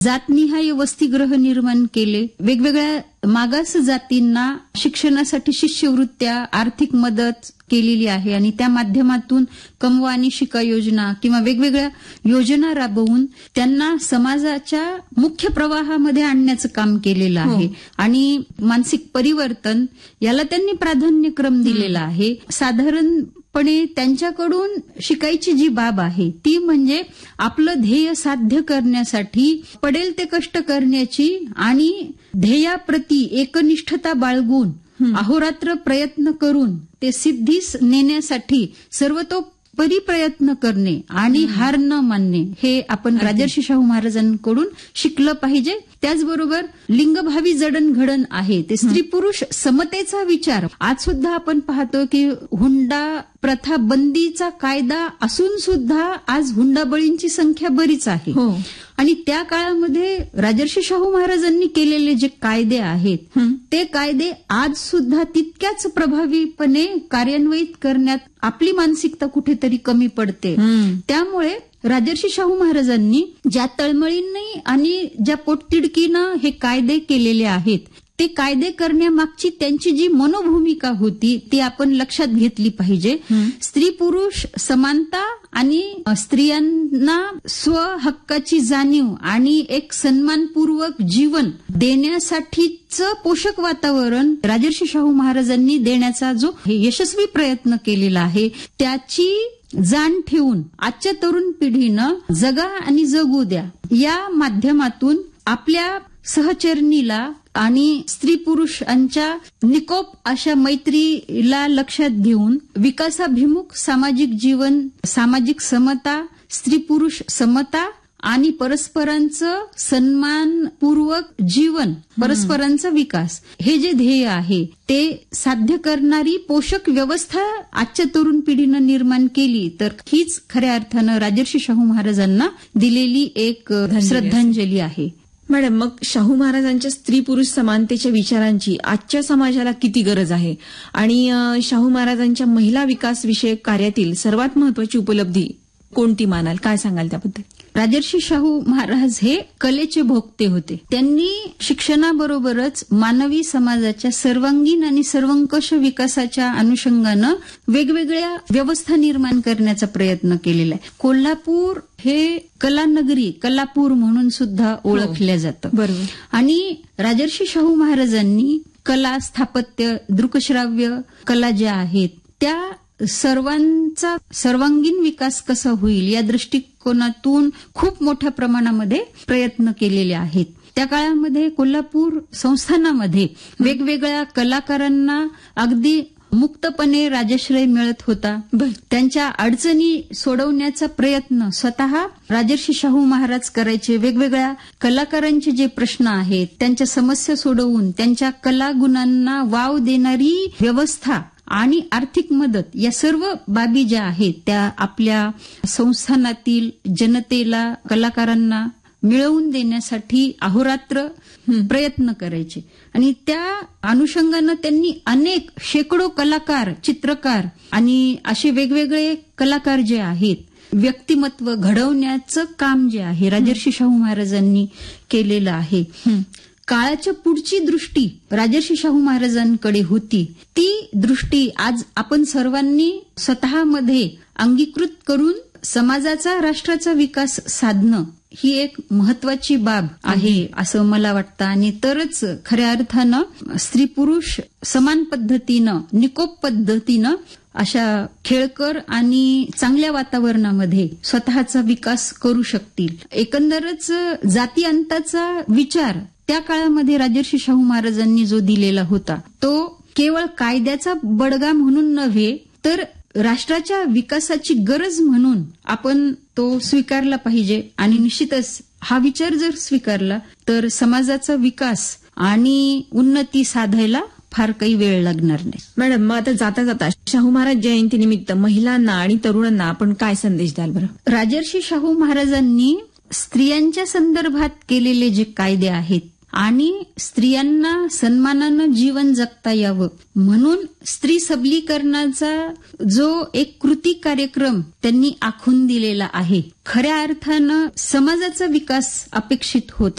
जातनिहाय वसतिगृह निर्माण केले, वेगवेगळ्या मागास जातींना शिक्षणासाठी शिष्यवृत्त्या, आर्थिक मदत केलेली आहे आणि त्या माध्यमातून कमवा आणि शिका योजना किंवा वेगवेगळ्या योजना राबवून त्यांना समाजाच्या मुख्य प्रवाहामध्ये आणण्याचं काम केलेलं आहे. आणि मानसिक परिवर्तन याला त्यांनी प्राधान्यक्रम दिलेला आहे. साधारणपणे त्यांच्याकडून शिकायची जी बाब आहे ती म्हणजे आपलं ध्येय साध्य करण्यासाठी पडेल ते कष्ट करण्याची आणि ध्येयाप्रती एकनिष्ठता बाळगून अहोरात्र प्रयत्न करून ते सिद्धीस नेण्यासाठी सर्वतोपरी प्रयत्न करणे आणि हार न मानणे हे आपण राजर्षी शाहू महाराजांकडून शिकलं पाहिजे. त्याचबरोबर लिंगभावी जडणघडण आहे ते स्त्री पुरुष समतेचा विचार. आज सुद्धा आपण पाहतो की हुंडा प्रथा बंदीचा कायदा असून सुद्धा आज हुंडाबळींची संख्या बरीच आहे. आणि त्या काळामध्ये राजर्षी शाहू महाराजांनी केलेले जे कायदे आहेत ते कायदे आज सुद्धा तितक्याच प्रभावीपणे कार्यान्वित करण्यात आपली मानसिकता कुठेतरी कमी पडते. त्यामुळे राजर्षी शाहू महाराजांनी ज्या तळमळींनी आणि ज्या पोटतिडकीनं हे कायदे केलेले आहेत ते कायदे करण्यामागची त्यांची जी मनोभूमिका होती ती आपण लक्षात घेतली पाहिजे. स्त्री पुरुष समानता आणि स्त्रियांना स्वहक्काची जाणीव आणि एक सन्मानपूर्वक जीवन देण्यासाठीचं पोषक वातावरण राजर्षी शाहू महाराजांनी देण्याचा जो यशस्वी प्रयत्न केलेला आहे त्याची जाण ठेवून आजच्या तरुण पिढीनं जगा आणि जगू द्या या माध्यमातून आपल्या सहचरणीला आणि स्त्री पुरुषांच्या निकोप अशा मैत्रीला लक्षात घेऊन विकासाभिमुख सामाजिक जीवन, सामाजिक समता, स्त्री पुरुष समता आणि परस्परांचं सन्मानपूर्वक जीवन, परस्परांचा विकास हे जे ध्येय आहे ते साध्य करणारी पोषक व्यवस्था आजच्या तरुण पिढीनं निर्माण केली तर हीच खऱ्या अर्थानं राजर्षी शाहू महाराजांना दिलेली एक श्रद्धांजली आहे. मॅडम, मग शाहू महाराजांच्या स्त्री पुरुष समानतेच्या विचारांची आजच्या समाजाला किती गरज आहे आणि शाहू महाराजांच्या महिला विकास विषयक कार्यातील सर्वात महत्वाची उपलब्धी कोणती मानाल? काय सांगाल त्याबद्दल? राजर्षी शाहू महाराज हे कलेचे भोक्ते होते. त्यांनी शिक्षणाबरोबरच मानवी समाजाच्या सर्वांगीण आणि सर्वंकष विकासाच्या अनुषंगानं वेगवेगळ्या व्यवस्था निर्माण करण्याचा प्रयत्न केलेला आहे. कोल्हापूर हे कलानगरी, कलापूर म्हणून सुद्धा ओळखलं जातं. बरोबर. आणि राजर्षी शाहू महाराजांनी कला, स्थापत्य, दृकश्राव्य कला ज्या आहेत त्या सर्वांचा सर्वांगीण विकास कसा होईल या दृष्टिकोनातून खूप मोठ्या प्रमाणामध्ये प्रयत्न केलेले आहेत. त्या काळामध्ये कोल्हापूर संस्थानामध्ये वेगवेगळ्या कलाकारांना अगदी मुक्तपणे राजश्रय मिळत होता. त्यांच्या अडचणी सोडवण्याचा प्रयत्न स्वतः राजर्षी शाहू महाराज करायचे. वेगवेगळ्या कलाकारांचे जे प्रश्न आहेत त्यांच्या समस्या सोडवून त्यांच्या कलागुणांना वाव देणारी व्यवस्था आणि आर्थिक मदत या सर्व बाबी ज्या आहेत त्या आपल्या संस्थानातील जनतेला, कलाकारांना मिळवून देण्यासाठी अहोरात्र प्रयत्न करायचे. आणि त्या अनुषंगानं त्यांनी अनेक शेकडो कलाकार, चित्रकार आणि असे वेगवेगळे कलाकार जे आहेत व्यक्तिमत्व घडवण्याचं काम जे आहे राजर्षी शाहू महाराजांनी केलेलं आहे. काळाच्या पुढची दृष्टी राजर्षी शाहू महाराजांकडे होती. ती दृष्टी आज आपण सर्वांनी स्वतःमध्ये अंगीकृत करून समाजाचा, राष्ट्राचा विकास साधणं ही एक महत्वाची बाब आहे असं मला वाटतं. आणि तरच खऱ्या अर्थानं स्त्री पुरुष समान पद्धतीनं, निकोप पद्धतीनं अशा खेळकर आणि चांगल्या वातावरणामध्ये स्वतःचा विकास करू शकतील. एकंदरच जाती अंताचा विचार त्या काळामध्ये राजर्षी शाहू महाराजांनी जो दिलेला होता तो केवळ कायद्याचा बडगा म्हणून नव्हे तर राष्ट्राच्या विकासाची गरज म्हणून आपण तो स्वीकारला पाहिजे. आणि निश्चितच हा विचार जर स्वीकारला तर समाजाचा विकास आणि उन्नती साधायला फार काही वेळ लागणार नाही. मॅडम, मग आता जाता जाता शाहू महाराज जयंतीनिमित्त महिलांना आणि तरुणांना आपण काय संदेश द्याल बरं? राजर्षी शाहू महाराजांनी स्त्रियांच्या संदर्भात केलेले जे कायदे आहेत आणि स्त्रियांना सन्मानानं जीवन जगता यावं म्हणून स्त्री सबलीकरणाचा जो एक कृती कार्यक्रम त्यांनी आखून दिलेला आहे. खऱ्या अर्थानं समाजाचा विकास अपेक्षित होत